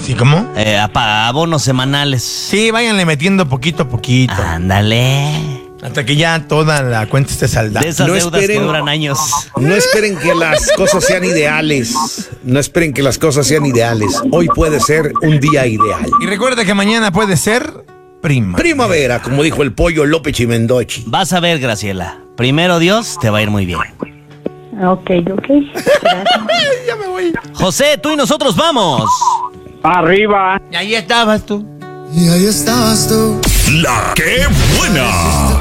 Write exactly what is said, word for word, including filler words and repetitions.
¿Sí, cómo? Eh, apa- abonos semanales. Sí, váyanle metiendo poquito a poquito. Ándale. Hasta que ya toda la cuenta esté saldada. De esas No deudas esperen- que duran años. No esperen que las cosas sean ideales. No esperen que las cosas sean ideales. Hoy puede ser un día ideal. Y recuerda que mañana puede ser prima. Primavera, como dijo el pollo López y Mendochi. Vas a ver, Graciela. Primero Dios, te va a ir muy bien. Ok, ok. Gracias. Ya me voy. José, tú y nosotros vamos. Arriba. Y ahí estabas tú. Y ahí estabas tú. La que buena.